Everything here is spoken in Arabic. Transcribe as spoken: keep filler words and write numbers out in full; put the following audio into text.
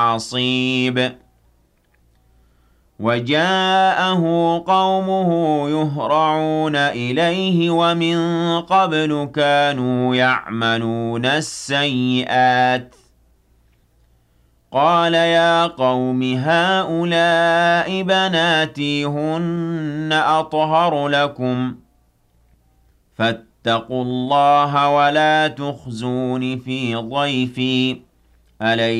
عصيب وجاءه قومه يهرعون إليه ومن قبل كانوا يعملون السيئات قال يا قوم هؤلاء بناتي هن أطهر لكم فاتقوا الله ولا تخزون في ضيفي أليس